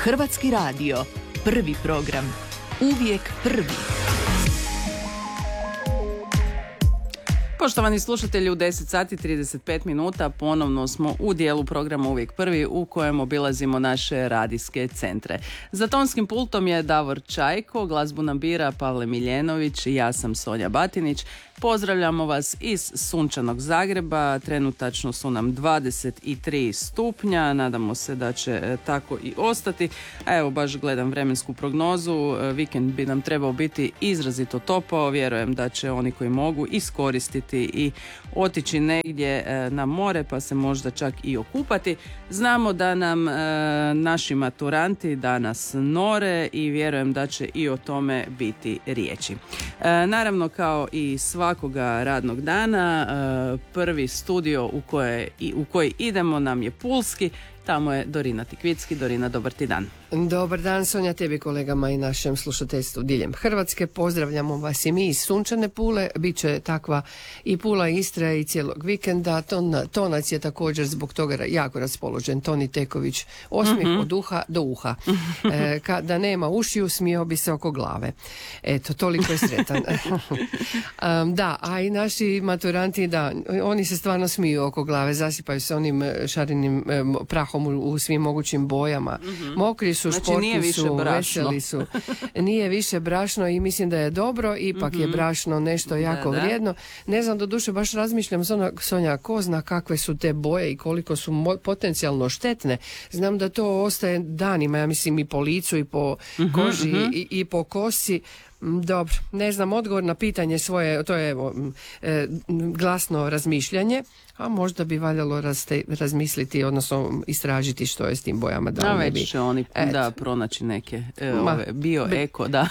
Hrvatski radio, prvi program, uvijek prvi. Poštovani slušatelji, u 10 sati 35 minuta ponovno smo u dijelu programa Uvijek prvi u kojem obilazimo naše radijske centre. Za tonskim pultom je Davor Čajko, glazbu nam bira Pavle Miljenović i ja sam Sonja Batinić. Pozdravljamo vas iz sunčanog Zagreba, trenutačno su nam 23 stupnja, nadamo se da će tako i ostati. A evo, baš gledam vremensku prognozu, vikend bi nam trebao biti izrazito topao, vjerujem da će oni koji mogu iskoristiti i otići negdje na more pa se možda čak i okupati. Znamo da nam naši maturanti danas nore i vjerujem da će i o tome biti riječi. Naravno, kao i svakoga radnog dana, prvi studio u koji idemo nam je pulski. Tamo je Dorina Tikvicki. Dorina, dobar ti dan. Dobar dan, Sonja, tebi, kolegama i našem slušateljstvu diljem Hrvatske. Pozdravljamo vas i mi iz sunčane Pule. Biće takva i Pula, Istra i cijelog vikenda. Tonac je također zbog toga jako raspoložen. Toni Teković, osmijeh od uha do uha. Da nema ušiju, smijao bi se oko glave. Eto, toliko je sretan. Da, a i naši maturanti, da, oni se stvarno smiju oko glave, zasipaju se onim šarenim prahom u svim mogućim bojama. Mokri su, znači, športni su, veseli su. Nije više brašno i mislim da je dobro, ipak je brašno nešto jako vrijedno. Ne znam, doduše baš razmišljam, Sonja, ko zna kakve su te boje i koliko su potencijalno štetne. Znam da to ostaje danima, ja mislim i po licu i po koži i po kosi. Dobro, ne znam, odgovor na pitanje svoje, to je glasno razmišljanje, a možda bi valjalo razmisliti, odnosno istražiti što je s tim bojama. Da već će oni pronaći neke bio-eko, da.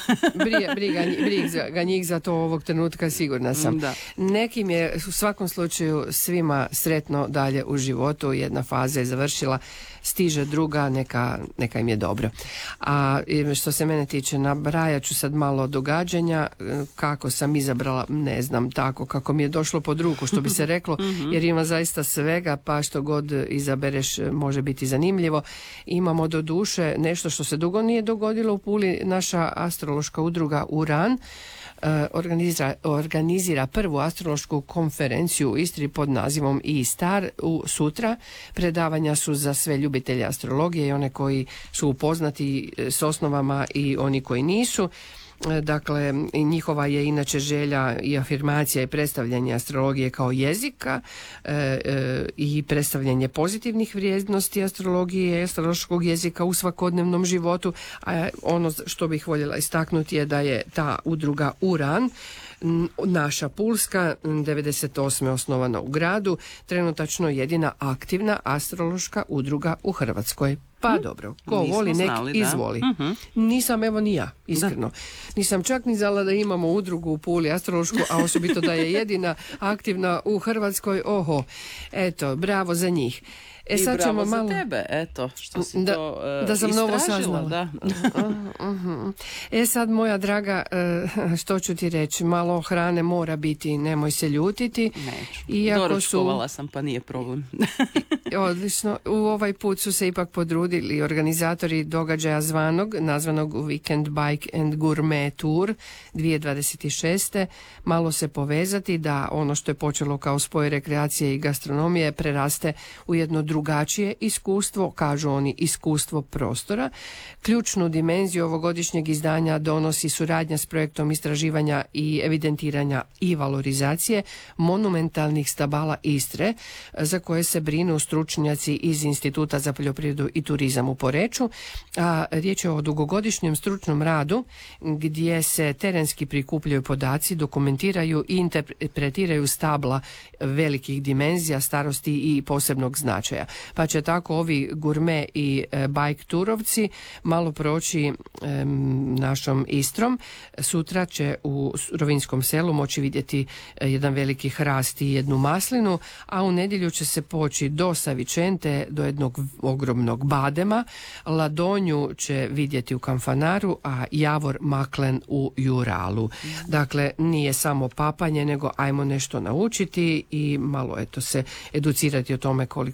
Briga njih za to ovog trenutka, sigurna sam. Da. Nekim je u svakom slučaju svima sretno dalje u životu, jedna faza je završila, stiže druga, neka im je dobro. A što se mene tiče, nabrajat ću sad malo događanja, kako sam izabrala, ne znam, tako kako mi je došlo pod ruku, što bi se reklo, jer ima zaista svega, pa što god izabereš može biti zanimljivo. Imamo do duše nešto što se dugo nije dogodilo u Puli. Naša astrološka udruga Uran organizira prvu astrološku konferenciju u Istri pod nazivom I-Star sutra. Predavanja su za sve ljubitelje astrologije i one koji su upoznati s osnovama i oni koji nisu. Dakle, njihova je inače želja i afirmacija i predstavljanje astrologije kao jezika i predstavljanje pozitivnih vrijednosti astrologije i astrološkog jezika u svakodnevnom životu. A ono što bih voljela istaknuti je da je ta udruga Uran, naša pulska, 98. osnovana u gradu, trenutačno jedina aktivna astrološka udruga u Hrvatskoj. Pa dobro, ko voli nek izvoli. Nisam, evo ni ja, iskreno. Nisam čak ni znala da imamo udrugu u Puli astrološku, a osobito da je jedina aktivna u Hrvatskoj. Oho, eto, bravo za njih. I sad bravo za tebe, eto, što si to da sam novo saznala. Da. Sad, moja draga, što ću ti reći, malo hrane mora biti, nemoj se ljutiti. Neću, doručkovala sam, pa nije problem. Odlično, u ovaj put su se ipak podrudili organizatori događaja nazvanog Weekend Bike and Gourmet Tour 2026. Malo se povezati da ono što je počelo kao spoj rekreacije i gastronomije preraste u jedno drugačije iskustvo, kažu oni iskustvo prostora. Ključnu dimenziju ovogodišnjeg izdanja donosi suradnja s projektom istraživanja i evidentiranja i valorizacije monumentalnih stabala Istre, za koje se brinu stručnjaci iz Instituta za poljoprivredu i turizam u Poreču. A riječ je o dugogodišnjem stručnom radu gdje se terenski prikupljaju podaci, dokumentiraju i interpretiraju stabla velikih dimenzija, starosti i posebnog značaja. Pa će tako ovi gurme i bajk turovci malo proći našom Istrom. Sutra će u Rovinjskom selu moći vidjeti jedan veliki hrast i jednu maslinu, a u nedjelju će se poći do Savičente, do jednog ogromnog badema. Ladonju će vidjeti u Kanfanaru, a Javor maklen u Juralu. Dakle, nije samo papanje, nego ajmo nešto naučiti i malo se educirati o tome koliko su to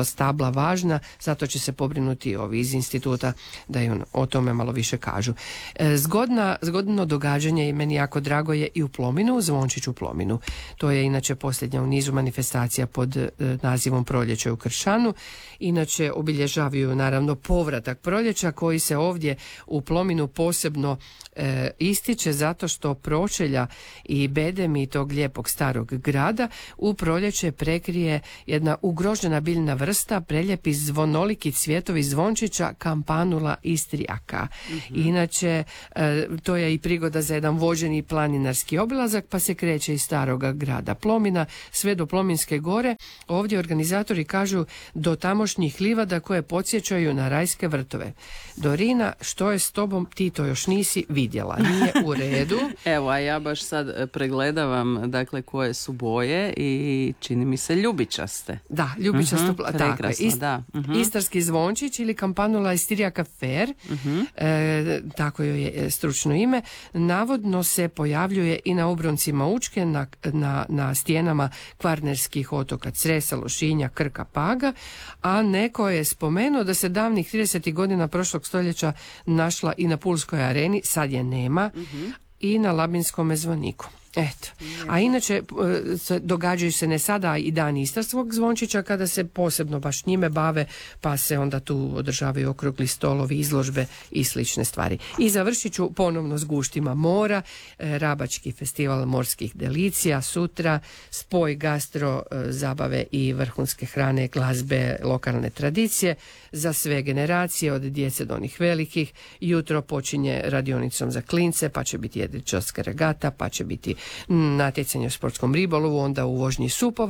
to stabla važna, zato će se pobrinuti ovi iz instituta da i o tome malo više kažu. Zgodno događanje i meni jako drago je i u Plominu, Zvončić u Plominu. To je inače posljednja u nizu manifestacija pod nazivom Proljeće u Kršanu. Inače obilježavaju naravno povratak proljeća koji se ovdje u Plominu posebno ističe zato što pročelja i bedemi tog lijepog starog grada u proljeće prekrije jedna ugrožena biljna vrsta, preljepi zvonoliki cvjetovi zvončića Campanula istriaka. Inače, to je i prigoda za jedan vođeni planinarski obilazak, pa se kreće iz staroga grada Plomina sve do Plominske gore. Ovdje organizatori kažu do tamošnjih livada koje podsjećaju na rajske vrtove. Dorina, što je s tobom, ti to još nisi vidjela, nije u redu. Evo, a ja baš sad pregledavam, dakle, koje su boje i čini mi se ljubičaste. Da, ljubičasto, tako je. Da. Istarski zvončić ili Campanula istriaka fer, tako joj je stručno ime, navodno se pojavljuje i na obroncima Učke, na stijenama kvarnerskih otoka Cresa, Lošinja, Krka, Paga, a neko je spomenuo da se davnih 30. godina prošlog stoljeća našla i na Pulskoj areni, sad je nema, i na Labinskom zvoniku. Eto. A inače događaju se ne sada i dani istarskog zvončića kada se posebno baš njime bave, pa se onda tu održavaju okrugli stolovi, izložbe i slične stvari. I završit ću ponovno s guštima mora, Rabački festival morskih delicija sutra, spoj gastro zabave i vrhunske hrane, glazbe, lokalne tradicije za sve generacije od djece do onih velikih. Jutro počinje radionicom za klince, pa će biti jedričarska regata, pa će biti natjecanje u sportskom ribolovu, onda u vožnji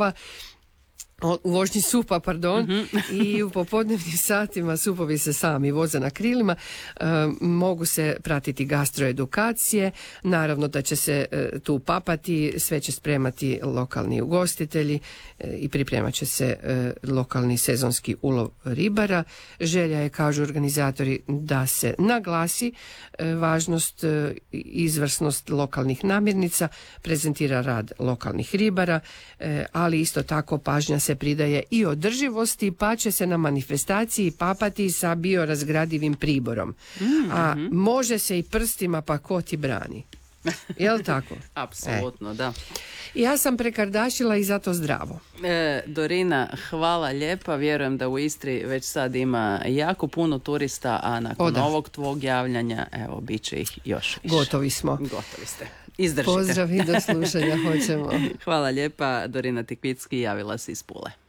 supa, i u popodnevnim satima supovi se sami voze na krilima, mogu se pratiti gastroedukacije, naravno da će se tu papati, sve će spremati lokalni ugostitelji i pripremat će se lokalni sezonski ulov ribara. Želja je, kažu organizatori, da se naglasi važnost i izvrsnost lokalnih namirnica, prezentira rad lokalnih ribara, ali isto tako pažnja se pridaje i održivosti, pa će se na manifestaciji papati sa biorazgradivim priborom. A može se i prstima, pa ko ti brani. Jel' tako? Apsolutno, da. Ja sam prekardašila i zato zdravo. Dorina, hvala lijepa. Vjerujem da u Istri već sad ima jako puno turista, a nakon ovog tvog javljanja, evo, bit će ih još više. Gotovi smo. Gotovi ste. Izdržite. Pozdrav i do slušanja, hoćemo. Hvala lijepa. Dorina Tikvicki javila se iz Pule.